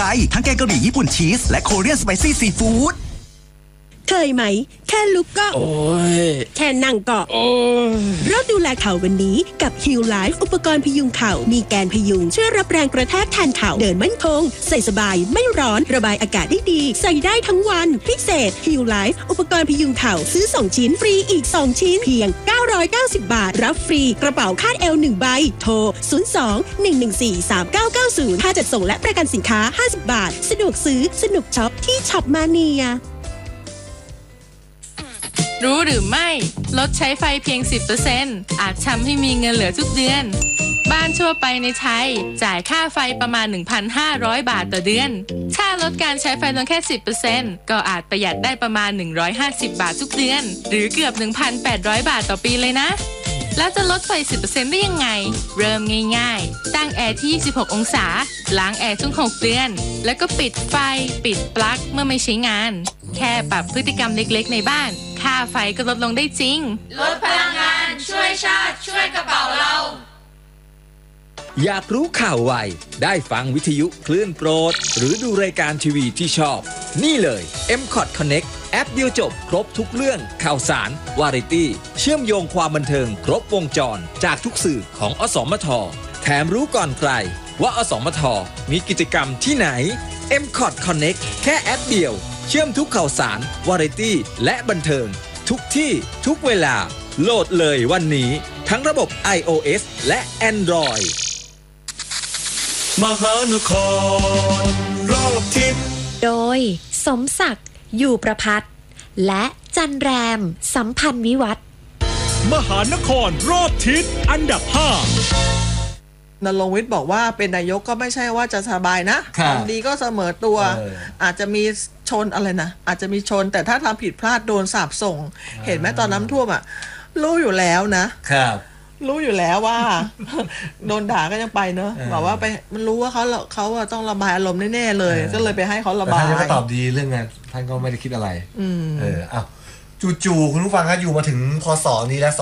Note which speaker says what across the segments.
Speaker 1: ทั้งแกงกะหรี่ญี่ปุ่นชีสและโคเรียนสไปซี่ซีฟู้ด
Speaker 2: เคยไหมแค่ลุกก็โอ้ยแค่นั่งก็โอ้ยเริ่มดูแลเข่าวันนี้กับ Heal Life อุปกรณ์พยุงเข่ามีแกนพยุงช่วยรับแรงกระแทกแทนเข่าเดินมั่นคงใส่สบายไม่ร้อนระบายอากาศได้ดีใส่ได้ทั้งวันพิเศษ Heal Life อุปกรณ์พยุงเข่าซื้อ2ชิ้นฟรีอีก2ชิ้นเพียง990 บาทรับฟรีกระเป๋าคาดเอว1ใบโทร02-114-3990ค่าจัดส่งและประกันสินค้า50บาทสะดวกซื้อสนุกช็อปที่ช็อปมาเนีย
Speaker 3: รู้หรือไม่ลดใช้ไฟเพียง 10% อาจทำให้มีเงินเหลือทุกเดือนบ้านทั่วไปในไทยจ่ายค่าไฟประมาณ 1,500 บาทต่อเดือนถ้าลดการใช้ไฟลงแค่ 10% ก็อาจประหยัดได้ประมาณ150 บาททุกเดือนหรือเกือบ 1,800 บาทต่อปีเลยนะแล้วจะลดไฟ 10% ได้ยังไงเริ่มง่ายๆตั้งแอร์ที่26องศาล้างแอร์ทุก6เดือนแล้วก็ปิดไฟปิดปลั๊กเมื่อไม่ใช้งานแค่ปรับพฤติกรรมเล็กๆในบ้านค่าไฟก็ลดลงได้จริง
Speaker 4: ลดพลังงานช่วยชาติช่วยกระเป๋าเรา
Speaker 5: อยากรู้ข่าวไวได้ฟังวิทยุคลื่นโปรดหรือดูรายการทีวีที่ชอบนี่เลย MCOT Connect แอปเดียวจบครบทุกเรื่องข่าวสารวาไรตี้เชื่อมโยงความบันเทิงครบวงจรจากทุกสื่อของอสมทแถมรู้ก่อนใครว่าอสมทมีกิจกรรมที่ไหน MCOT Connect แค่แอปเดียวเชื่อมทุกข่าวสารวาไรตี้และบันเทิงทุกที่ทุกเวลาโหลดเลยวันนี้ทั้งระบบ iOS และ Android
Speaker 6: มหานครรอบทิศ
Speaker 7: โดยสมศักดิ์อยู่ประภัตรและจันแรมสัมพันธ์วิวัฒน์
Speaker 6: มหานครรอบทิศอันดับ5
Speaker 8: นรงค์วิทย์บอกว่าเป็นนายกก็ไม่ใช่ว่าจะสบายนะทำดีก็เสมอตัวอาจจะมีชนอะไรนะอาจจะมีชนแต่ถ้าทำผิดพลาดโดนสาปส่งเห็นไหมตอนน้ำท่วมอ่ะรู้อยู่แล้วนะครับรู้อยู่แล้วว่าโดนด่าก็ยังไปเนอะบอกว่าไปมันรู้ว่าเขาต้องระบายอารมณ์แน่ๆเลยก็เลยไปให้เขาระบาย
Speaker 9: ท่านก็ตอบดีเรื่องงานท่านก็ไม่ได้คิดอะไรอ้าวจู่ๆคุณผู้ฟังครับอยู่มาถึงพศนี้แล้ว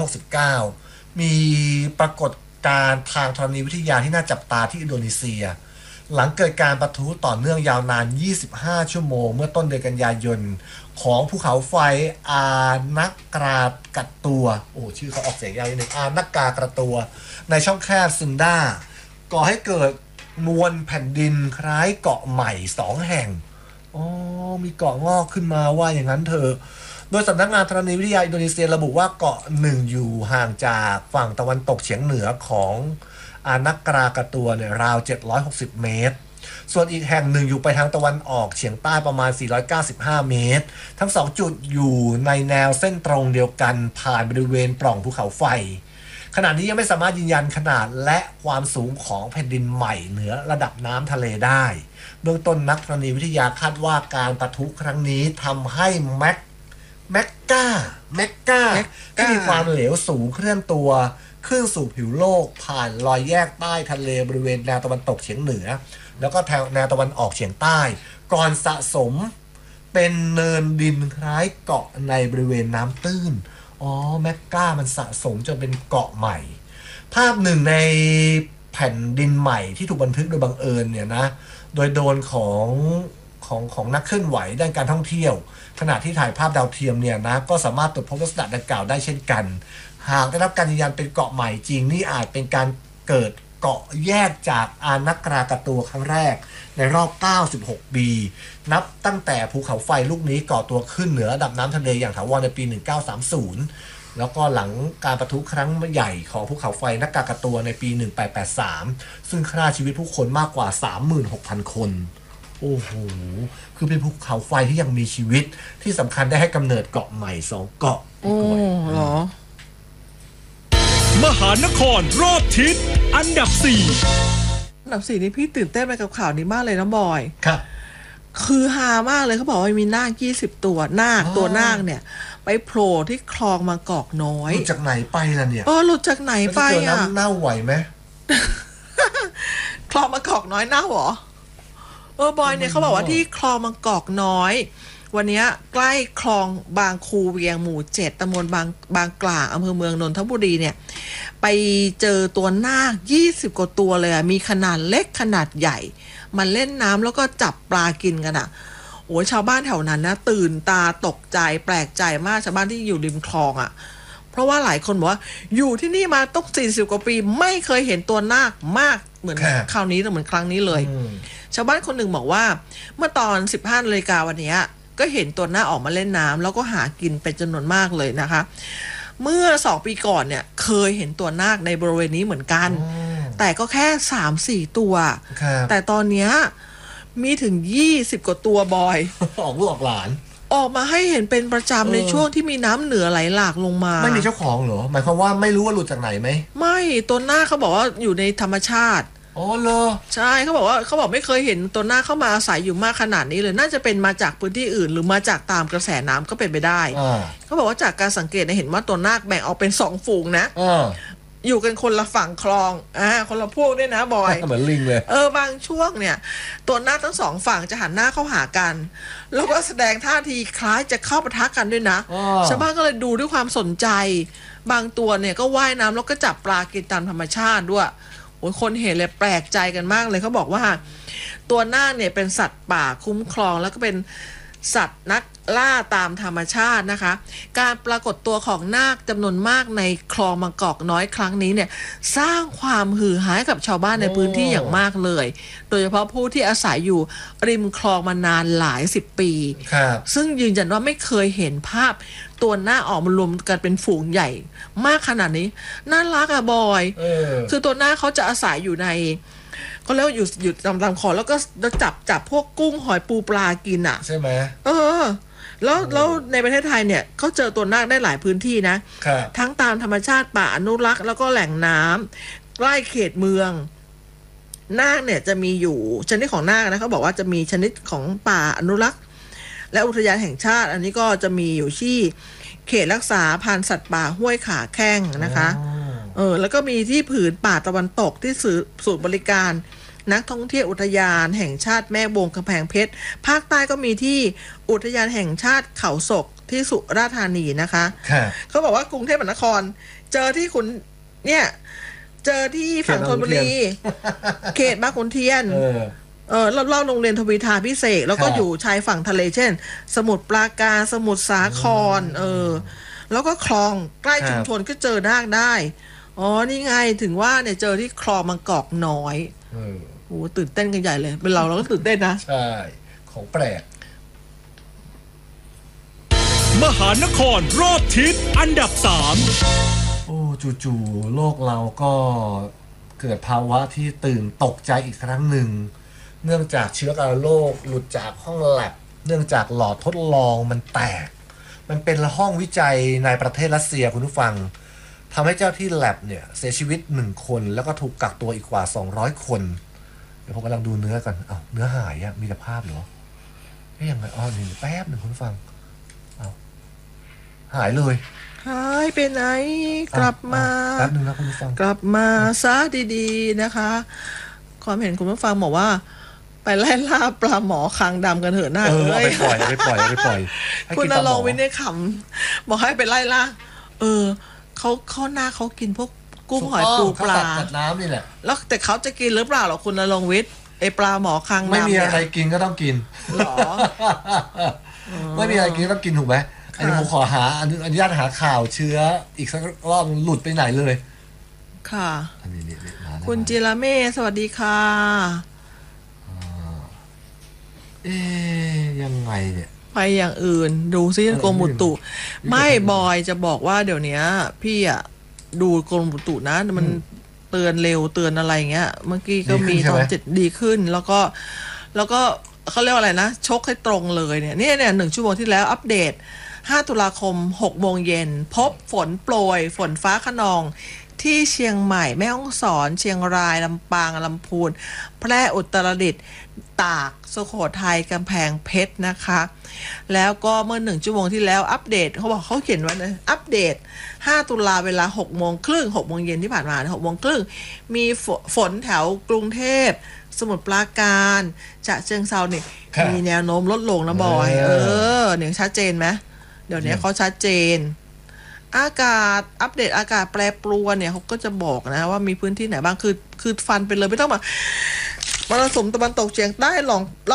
Speaker 9: 2569มีปรากฏการทางธรณีวิทยาที่น่าจับตาที่อินโดนีเซียหลังเกิดการปะทุต่อเนื่องยาวนาน25ชั่วโมงเมื่อต้นเดือนกันยายนของภูเขาไฟอานักกรากัดตัวชื่อเขาออกเสียงยาวนิดนึงอานักกากระตัวในช่องแคบซุนดาก่อให้เกิดมวลแผ่นดินคล้ายเกาะใหม่2แห่งมีเกาะงอกขึ้นมาว่าอย่างนั้นเถอะโดยสำนักงานธรณีวิทยาอินโดนีเซียระบุว่าเกาะหนึ่งอยู่ห่างจากฝั่งตะวันตกเฉียงเหนือของอานักกรากระตัวเนี่ยราว760เมตรส่วนอีกแห่งหนึ่งอยู่ไปทางตะวันออกเฉียงใต้ประมาณ495เมตรทั้ง2จุดอยู่ในแนวเส้นตรงเดียวกันผ่านบริเวณปล่องภูเขาไฟขณะนี้ยังไม่สามารถยืนยันขนาดและความสูงของแผ่นดินใหม่เหนือระดับน้ำทะเลได้เบื้องต้นนักธรณีวิทยาคาดว่าการปะทุครั้งนี้ทำให้แมกกาที่มีความเหลวสูงเคลื่อนตัวขึ้นสู่ผิวโลกผ่านรอยแยกใต้ทะเลบริเวณแนวตะวันตกเฉียงเหนือแล้วก็แนวตะวันออกเฉียงใต้ก่อนสะสมเป็นเนินดินคล้ายเกาะในบริเวณน้ำตื้นแมกกามันสะสมจนเป็นเกาะใหม่ภาพหนึ่งในแผ่นดินใหม่ที่ถูกบันทึกโดยบังเอิญเนี่ยนะโดยโดรนของนักเคลื่อนไหวด้านการท่องเที่ยวขณะที่ถ่ายภาพดาวเทียมเนี่ยนะก็สามารถตรวจพบลักษณะดังกล่าวได้เช่นกันหากได้รับการยืนยันเป็นเกาะใหม่จริงนี่อาจเป็นการเกิดเกาะแยกจากอานักกรากระตัวครั้งแรกในรอบ96ปีนับตั้งแต่ภูเขาไฟลูกนี้ก่อตัวขึ้นเหนือระดับน้ำทะเลอย่างถาวรในปี1930แล้วก็หลังการปะทุครั้งใหญ่ของภูเขาไฟนักกรากระตัวในปี1883ซึ่งฆ่าชีวิตผู้คนมากกว่า 36,000 คนโอ้โหคือเป็นภูเขาไฟที่ยังมีชีวิตที่สำคัญได้ให้กำเนิดเกาะใหม่2เกาะ
Speaker 8: เหรอ
Speaker 6: มหานครรอบทิศอันดับ
Speaker 8: 4นี่พี่ตื่นเต้นไปกับข่าวนี้มากเลยนะบอย
Speaker 9: ครับ
Speaker 8: คือฮามากเลยเขาบอกว่ามีนาค20ตัวนาคตัวนาคเนี่ยไปโผล่ที่คลองมากอกน้อย
Speaker 9: หลุดจากไหนไปล่ะเนี่ย
Speaker 8: หลุดจากไหนไป
Speaker 9: น้ำเน่าไหวไหม
Speaker 8: คลองมากอกน้อยเน่าเหรอบอยเนี่ยเขาบอกว่าที่คลองมากอกน้อยวันนี้ใกล้คลองบางคูเวียงหมู่7ตำบลบางกลางอำเภอเมืองนนทบุรีเนี่ยไปเจอตัวนาค20 กว่าตัวเลยมีขนาดเล็กขนาดใหญ่มันเล่นน้ำแล้วก็จับปลากินกันโอ้ยชาวบ้านแถวนั้นนะตื่นตาตกใจแปลกใจมากชาวบ้านที่อยู่ริมคลองเพราะว่าหลายคนบอกว่าอยู่ที่นี่มาต้อง40 กว่าปีไม่เคยเห็นตัวนาคมากเหมือนคราวนี้เหมือนครั้งนี้เลยชาวบ้านคนหนึ่งบอกว่าเมื่อตอน 15 นาฬิกาวันนี้ก็เห็นตัวนาคออกมาเล่นน้ำแล้วก็หากินเป็นจำนวนมากเลยนะคะเมื่อ2 ปีก่อนเนี่ยเคยเห็นตัวนาคในบริเวณนี้เหมือนกันแต่ก็แค่ 3-4 ตัวแต่ตอนนี้มีถึง20 กว่าตัวบอย
Speaker 9: ออกลูกออกหลาน
Speaker 8: ออกมาให้เห็นเป็นประจำในช่วงที่มีน้ำเหนือไหลหลากลงมา
Speaker 9: ไม่มีเจ้าของเหรอหมายความว่าไม่รู้ว่าหลุดจากไหนไหม
Speaker 8: ไม่ตัวนาคเขาบอกว่าอยู่ในธรรมชาติ
Speaker 9: อ๋อเหรอ
Speaker 8: ใช่เขาบอกไม่เคยเห็นตัวนาคเข้ามาอาศัยอยู่มากขนาดนี้เลยน่าจะเป็นมาจากพื้นที่อื่นหรือมาจากตามกระแสน้ำก็เป็นไปได้เขาบอกว่าจากการสังเกตเห็นว่าตัวนาคแบ่งออกเป็น2 ฝูงนะอยู่กันคนละฝั่งคลองคนละพวกด้วยนะบอย
Speaker 9: เหมือนลิงเลย
Speaker 8: บางช่วงเนี่ยตัวนาคทั้ง2 ฝั่งจะหันหน้าเข้าหากันแล้วก็แสดงท่าทีคล้ายจะเข้าปะทะกันด้วยนะชาวบ้านก็เลยดูด้วยความสนใจบางตัวเนี่ยก็ว่ายน้ำแล้วก็จับปลากินตามธรรมชาติด้วยโอ้ยคนเห็นเลยแปลกใจกันมากเลยเขาบอกว่าตัวนาคเนี่ยเป็นสัตว์ป่าคุ้มครองแล้วก็เป็นสัตว์นักล่าตามธรรมชาตินะคะการปรากฏตัวของนาคจำนวนมากในคลองบางกอกน้อยครั้งนี้เนี่ยสร้างความหือหากับชาวบ้านในพื้นที่อย่างมากเลยโดยเฉพาะผู้ที่อาศัยอยู่ริมคลองมานานหลาย10 ปีซึ่งยืนยันว่าไม่เคยเห็นภาพตัวนาคออกมารวมกันเป็นฝูงใหญ่มากขนาดนี้น่ารักบอยคือตัวนาคเขาจะอาศัยอยู่ในก็แล้วอยู่ตามคลองแล้วก็จับพวกกุ้งหอยปูปลากิน
Speaker 9: ใช่ไหม
Speaker 8: แล้วในประเทศไทยเนี่ยเขาเจอตัวนาคได้หลายพื้นที่นะทั้งตามธรรมชาติป่าอนุรักษ์แล้วก็แหล่งน้ำใกล้เขตเมืองนาคเนี่ยจะมีอยู่ชนิดของนาคนะเขาบอกว่าจะมีชนิดของป่าอนุรักษ์และอุทยานแห่งชาติอันนี้ก็จะมีอยู่ที่เขตรักษาพันธุ์สัตว์ป่าห้วยขาแข้งนะคะแล้วก็มีที่ผืนป่าตะวันตกที่ศูนย์บริการนักท่องเที่ยวอุทยานแห่งชาติแม่วงกำแพงเพชรภาคใต้ก็มีที่อุทยานแห่งชาติเขาศกที่สุราษฎร์ธานีนะคะเขาบอกว่ากรุงเทพมหานครเจอที่คุณเนี่ยเจอที่ฝั่งธนบุรีเขตบางขุนเทียนรอบๆโรงเรียนทวีทาพิเศษแล้วก็อยู่ชายฝั่งทะเลเช่นสมุทรปราการสมุทรสาครแล้วก็คลองใกล้ชุมชนก็เจอนาคได้นี่ไงถึงว่าเนี่ยเจอที่คลองบางกอกน้อยโอ้ตื่นเต้นกันใหญ่เลยเป็นเราก็ตื่นเต้นนะ
Speaker 9: ใช่ของแปลก
Speaker 6: มหานครรอบทิศอันดับ3
Speaker 9: จู่ๆโลกเราก็เกิดภาวะที่ตื่นตกใจอีกครั้งหนึ่งเนื่องจากเชื้อราโรคหลุดจากห้องแลบเนื่องจากหลอดทดลองมันแตกมันเป็นห้องวิจัยในประเทศรัสเซียคุณผู้ฟังทำให้เจ้าที่แลบเนี่ยเสียชีวิต1 คนแล้วก็ถูกกักตัวอีกกว่า200 คนเดี๋ยวผมกำลังดูเนื้อกันเนื้อหายมีแต่ภาพเหรอยังไงนี่แป๊บหนึ่งคุณผู้ฟังหายเลย
Speaker 8: หายไปไหนกลับมา
Speaker 9: แป๊บนึงนะคุณผู้ฟัง
Speaker 8: กลับมาซะดีๆนะคะความเห็นคุณผู้ฟังบอกว่าไปไล่ล่าปลาหมอคางดำกันเถอะหน้า
Speaker 9: ไปปล่อย
Speaker 8: คุณนรงค์วินได้ขำบอกให้ไปไล่ล่าเขาหน้าเขากินพวกกุ้งหอยปูปลา
Speaker 9: ตัดน้ำนี่แหละ
Speaker 8: แล้วแต่เขาจะกินหรือเปล่าหรอคุณนรงค์วิทย์ไอปลาหมอคางดำ
Speaker 9: ไม่มีอะไรกินก็ต้องกินหรอไม่มีอะไรกินก็ต้องกินถูกไหมอันนี้ผมขออนุญาตหาข่าวเชื้ออีกสักรอบหลุดไปไหนเลย
Speaker 8: ค่ะคุณจิราเม่สวัสดีค่ะ
Speaker 9: ยังไงเนี่ย
Speaker 8: ไปอย่างอื่นดูซิกรมอุตุไม่บอยจะบอกว่าเดี๋ยวนี้พี่ดูกรมอุตุนะมันเตือนเร็วเตือนอะไรเงี้ยเมื่อกี้ก็มีตอน7ดีขึ้นแล้วก็เขาเรียกว่าอะไรนะชกให้ตรงเลยเนี่ย1 ชั่วโมงที่แล้วอัปเดต5 ตุลาคม 6 โมงเย็นพบฝนโปรยฝนฟ้าคะนองที่เชียงใหม่แม่ฮ่องสอนเชียงรายลำปางลำพูนแพร่อุตรดิตถ์ตากสุโขทัยกำแพงเพชรนะคะแล้วก็เมื่อ1 ชั่วโมงที่แล้วอัปเดตเขาบอกเขาเขียนไว้นะอัปเดต5 ตุลาเวลา 6 โมงครึ่ง 6 โมงเย็นที่ผ่านมา 6 โมงครึ่งมีฝนแถวกรุงเทพสมุทรปราการฉะเชิงเทราเนี่ยมีแนวโน้มลดลงนะบอยเนี่ยชัดเจนไหมเดี๋ยวนี้เขาชัดเจนอากาศอัปเดตอากาศแปรปรวนเนี่ยเขาก็จะบอกนะว่ามีพื้นที่ไหนบ้างคือฟันไปเลยไม่ต้องมารสุมตะวันตกเฉียงใต้ล่อง